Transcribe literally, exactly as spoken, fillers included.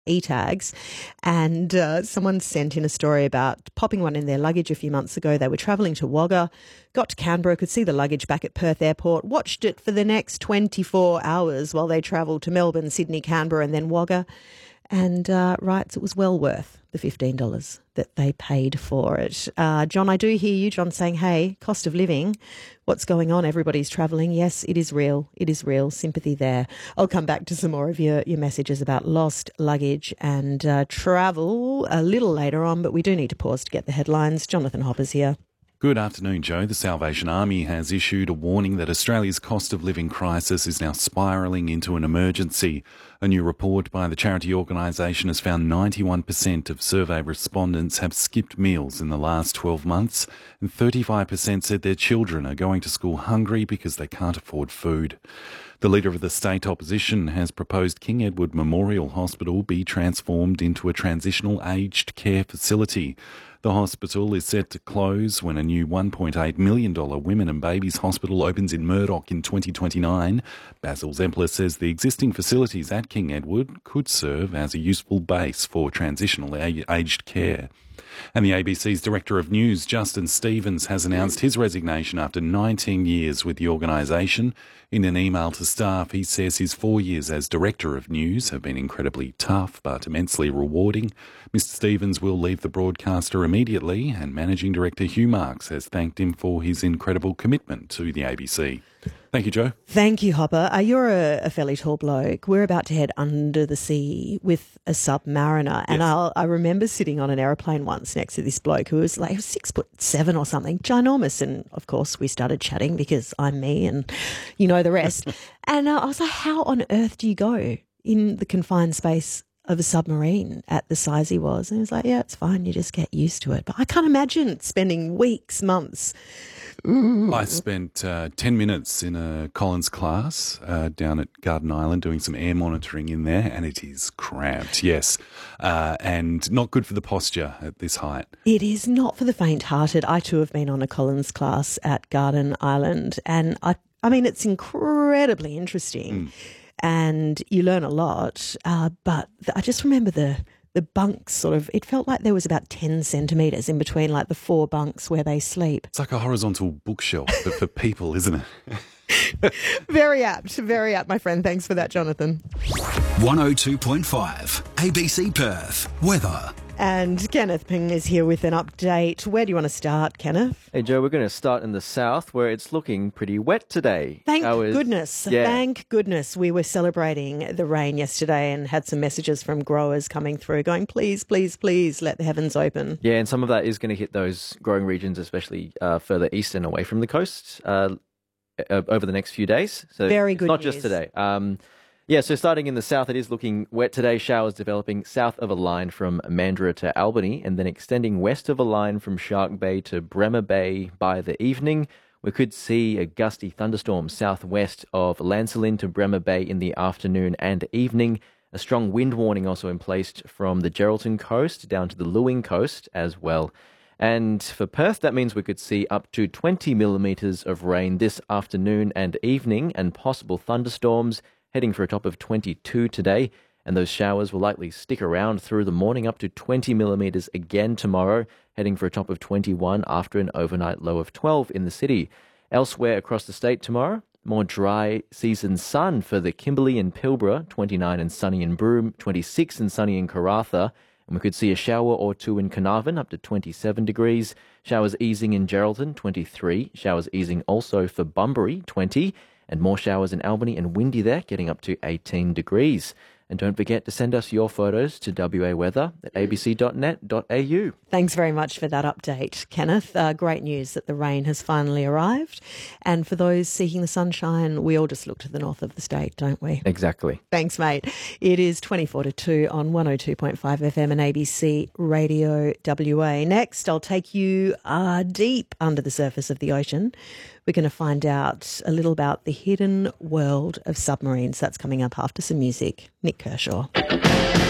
e-tags, and uh, someone sent in a story about popping one in their luggage a few months ago. They were travelling to Wagga, got to Canberra, could see the luggage back at Perth Airport, watched it for the next twenty-four hours while they travelled to Melbourne, Sydney, Canberra and then Wagga, and uh, writes it was well worth the fifteen dollars that they paid for it. Uh, John, I do hear you, John, saying, hey, cost of living, what's going on? Everybody's travelling. Yes, it is real. It is real. Sympathy there. I'll come back to some more of your, your messages about lost luggage and uh, travel a little later on, but we do need to pause to get the headlines. Jonathan Hopper's here. Good afternoon, Joe. The Salvation Army has issued a warning that Australia's cost of living crisis is now spiralling into an emergency. A new report by the charity organisation has found ninety-one percent of survey respondents have skipped meals in the last twelve months, and thirty-five percent said their children are going to school hungry because they can't afford food. The leader of the state opposition has proposed King Edward Memorial Hospital be transformed into a transitional aged care facility. The hospital is set to close when a new one point eight million dollars women and babies hospital opens in Murdoch in twenty twenty-nine. Basil Zempler says the existing facilities at King Edward could serve as a useful base for transitional aged care. And the A B C's Director of News, Justin Stevens, has announced his resignation after nineteen years with the organisation. In an email to staff, he says his four years as Director of News have been incredibly tough but immensely rewarding. Mister Stevens will leave the broadcaster immediately, and Managing Director Hugh Marks has thanked him for his incredible commitment to the A B C. Thank you, Joe. Thank you, Hopper. Uh, you're a, a fairly tall bloke. We're about to head under the sea with a Submariner, and Yes. I'll, I remember sitting on an aeroplane once next to this bloke who was like he was six foot seven or something, ginormous. And of course, we started chatting because I'm me, and you know the rest. and uh, I was like, "How on earth do you go in the confined space of a submarine at the size he was?" And he was like, "Yeah, it's fine. You just get used to it." But I can't imagine spending weeks, months. I spent uh, ten minutes in a Collins class uh, down at Garden Island doing some air monitoring in there, and it is cramped, yes, uh, and not good for the posture at this height. It is not for the faint-hearted. I too have been on a Collins class at Garden Island, and I, I mean, it's incredibly interesting, mm. and you learn a lot. Uh, but I just remember the the bunks sort of. It felt like there was about ten centimetres in between, like the four bunks where they sleep. It's like a horizontal bookshelf, but for people, isn't it? Very apt, very apt, my friend. Thanks for that, Jonathan. one oh two point five A B C Perth weather. And Kenneth Ping is here with an update. Where do you want to start, Kenneth? Hey, Joe, we're going to start in the south where it's looking pretty wet today. Thank Hours, goodness. Yeah. Thank goodness. We were celebrating the rain yesterday and had some messages from growers coming through going, please, please, please let the heavens open. Yeah, and some of that is going to hit those growing regions, especially uh, further east and away from the coast uh, over the next few days. So Very it's good not news. just today. Um, Yeah, so starting in the south, it is looking wet today. Showers developing south of a line from Mandurah to Albany, and then extending west of a line from Shark Bay to Bremer Bay by the evening. We could see a gusty thunderstorm southwest of Lancelin to Bremer Bay in the afternoon and evening. A strong wind warning also in place from the Geraldton coast down to the Lewing coast as well. And for Perth, that means we could see up to twenty millimetres of rain this afternoon and evening, and possible thunderstorms, heading for a top of twenty-two today, and those showers will likely stick around through the morning, up to twenty millimetres again tomorrow, heading for a top of twenty-one after an overnight low of twelve in the city. Elsewhere across the state tomorrow, more dry season sun for the Kimberley and Pilbara, twenty-nine and sunny in Broome, twenty-six and sunny in Karratha, and we could see a shower or two in Carnarvon, up to twenty-seven degrees, showers easing in Geraldton, twenty-three, showers easing also for Bunbury, twenty, and more showers in Albany and windy there, getting up to eighteen degrees. And don't forget to send us your photos to w a weather at a b c dot net dot a u. Thanks very much for that update, Kenneth. Uh, great news that the rain has finally arrived. And for those seeking the sunshine, we all just look to the north of the state, don't we? Exactly. Thanks, mate. It is twenty-four to two on one oh two point five F M and A B C Radio W A. Next, I'll take you uh, deep under the surface of the ocean. We're going to find out a little about the hidden world of submarines. That's coming up after some music. Nick Kershaw.